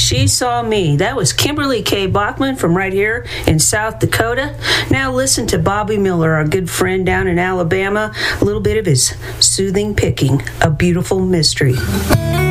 She Saw Me. That was Kimberly K. Bachman from right here in South Dakota. Now listen to Bobby Miller, our good friend down in Alabama, a little bit of his soothing picking, A Beautiful Mystery.